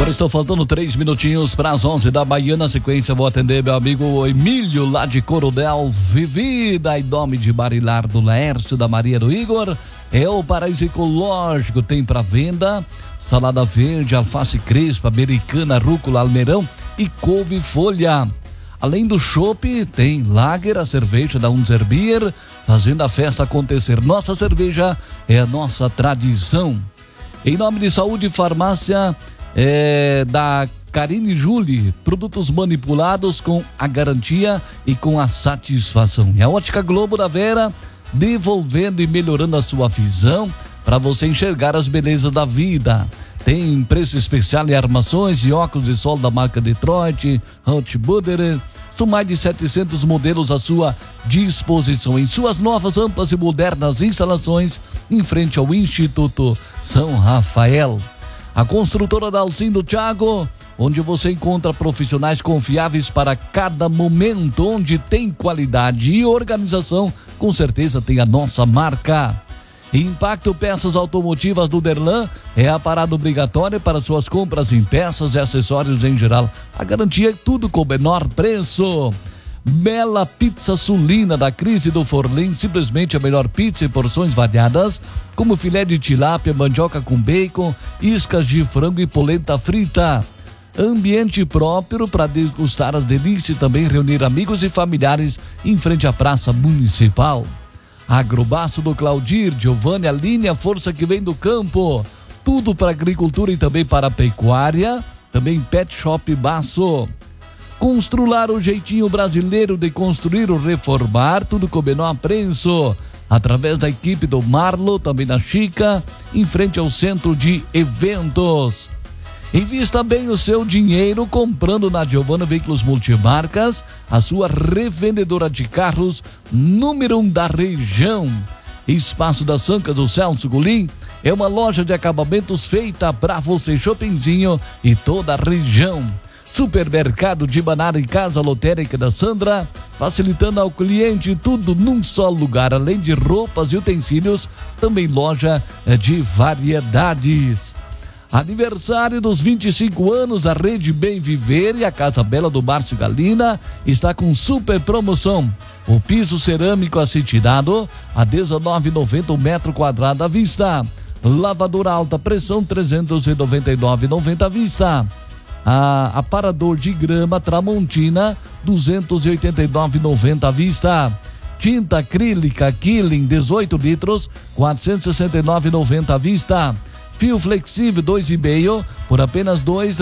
Agora estão faltando 3 minutinhos para as 11 da manhã. Na sequência vou atender meu amigo Emílio lá de Coronel Vivida, em nome de Barilar do Laércio, da Maria do Igor. É o Paraíso Ecológico, tem para venda salada verde, alface crespa, americana, rúcula, almeirão e couve-folha. Além do chopp, tem lager, a cerveja da Unzerbier, fazendo a festa acontecer. Nossa cerveja é a nossa tradição. Em nome de Saúde e Farmácia da Karine Julie, produtos manipulados com a garantia e com a satisfação. E a Ótica Globo da Vera, devolvendo e melhorando a sua visão para você enxergar as belezas da vida. Tem preço especial em armações e óculos de sol da marca Detroit, Hot Butter. São mais de 700 modelos à sua disposição em suas novas, amplas e modernas instalações em frente ao Instituto São Rafael. A construtora da Alcindo Thiago, onde você encontra profissionais confiáveis para cada momento, onde tem qualidade e organização, com certeza tem a nossa marca. Impacto Peças Automotivas do Derlan é a parada obrigatória para suas compras em peças e acessórios em geral. A garantia é tudo com o menor preço. Bela Pizza Sulina da Cris e do Forlim, simplesmente a melhor pizza em porções variadas, como filé de tilápia, mandioca com bacon, iscas de frango e polenta frita. Ambiente próprio para degustar as delícias e também reunir amigos e familiares em frente à Praça Municipal. Agrobaço do Claudir, Giovanni, a linha, a força que vem do campo. Tudo para agricultura e também para pecuária. Também Pet Shop Baço. Constrular o jeitinho brasileiro de construir ou reformar, tudo com o menor preço. Através da equipe do Marlo, também da Chica, em frente ao centro de eventos. Invista bem o seu dinheiro comprando na Giovanna Veículos Multimarcas, a sua revendedora de carros número 1 da região. Espaço das Sancas do Celso Golim é uma loja de acabamentos feita para você, Shoppingzinho e toda a região. Supermercado de Banara e Casa Lotérica da Sandra, facilitando ao cliente tudo num só lugar, além de roupas e utensílios, também loja de variedades. Aniversário dos 25 anos, a Rede Bem Viver e a Casa Bela do Márcio Galina está com super promoção. O piso cerâmico acintilado a R$19,90 o metro quadrado à vista. Lavadora alta pressão R$399,90 à vista. Aparador de grama Tramontina R$289,90 à vista. Tinta acrílica Killing 18 litros R$469,90 à vista. Fio flexível 2,5 por apenas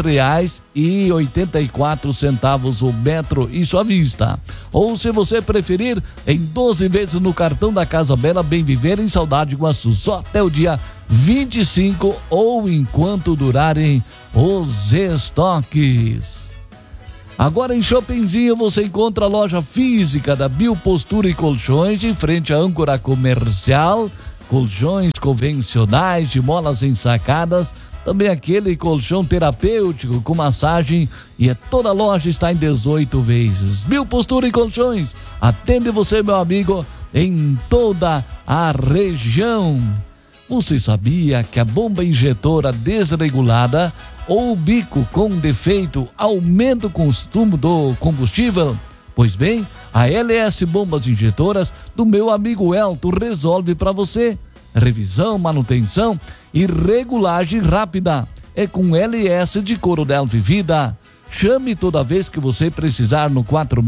R$2,84 o metro, isso à vista. Ou se você preferir, em 12 vezes no cartão da Casa Bela Bem Viver em Saudade Iguaçu, só até o dia 25 ou enquanto durarem os estoques. Agora em Shoppingzinho você encontra a loja física da Biopostura e Colchões em frente à âncora comercial. Colchões convencionais de molas ensacadas, também aquele colchão terapêutico com massagem, e toda a loja está em 18 vezes. Biopostura e Colchões, atende você, meu amigo, em toda a região. Você sabia que a bomba injetora desregulada ou o bico com defeito aumenta o consumo do combustível? Pois bem, a LS Bombas Injetoras do meu amigo Elton resolve para você. Revisão, manutenção e regulagem rápida. É com LS de Coronel Vivida. Chame toda vez que você precisar no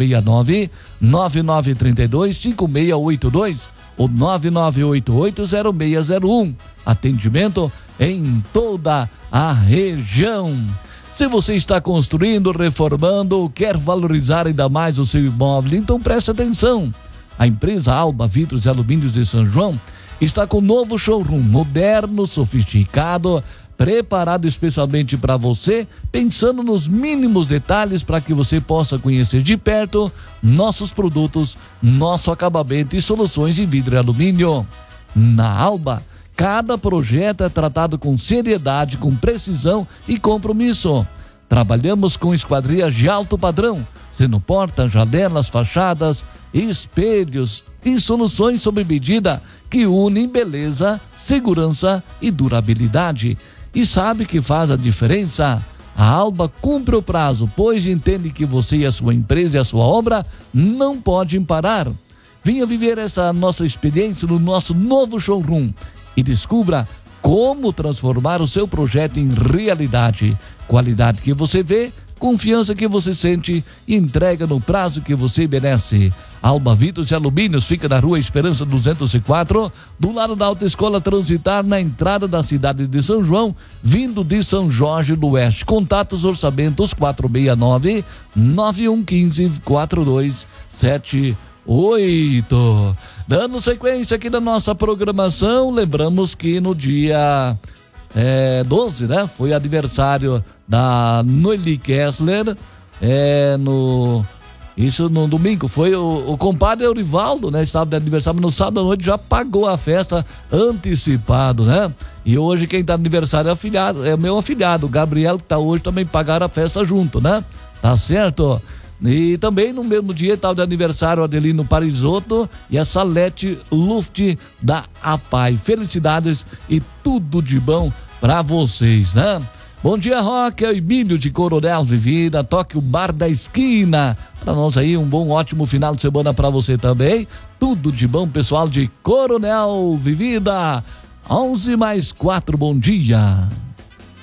469-9932-5682 ou 9988-0601. Atendimento em toda a região. Se você está construindo, reformando ou quer valorizar ainda mais o seu imóvel, então preste atenção. A empresa Alba Vidros e Alumínios de São João está com um novo showroom moderno, sofisticado, preparado especialmente para você, pensando nos mínimos detalhes para que você possa conhecer de perto nossos produtos, nosso acabamento e soluções em vidro e alumínio. Na Alba, cada projeto é tratado com seriedade, com precisão e compromisso. Trabalhamos com esquadrias de alto padrão, sendo portas, janelas, fachadas, espelhos e soluções sob medida que unem beleza, segurança e durabilidade. E sabe que faz a diferença? A Alba cumpre o prazo, pois entende que você e a sua empresa e a sua obra não podem parar. Venha viver essa nossa experiência no nosso novo showroom e descubra como transformar o seu projeto em realidade. Qualidade que você vê, confiança que você sente e entrega no prazo que você merece. Alba Vidros e Alumínios fica na Rua Esperança 204, do lado da Autoescola Transitar, na entrada da cidade de São João, vindo de São Jorge do Oeste. Contatos, orçamentos 469-9115-4278. Dando sequência aqui da nossa programação, lembramos que no dia 12, né? Foi aniversário da Noeli Kessler, isso no domingo, foi o compadre Eurivaldo, né? Estava de aniversário, mas no sábado à noite já pagou a festa antecipado, né? E hoje quem tá de aniversário é o meu afilhado, o Gabriel, que tá hoje, também pagaram a festa junto, né? Tá certo? E também no mesmo dia estava de aniversário o Adelino Parisotto e a Salete Luft da APAI. Felicidades e tudo de bom pra vocês, né? Bom dia, Roque, Emílio de Coronel Vivida, toque o Bar da Esquina. Pra nós aí, um bom, ótimo final de semana pra você também. Tudo de bom, pessoal de Coronel Vivida. 11 mais 4, bom dia.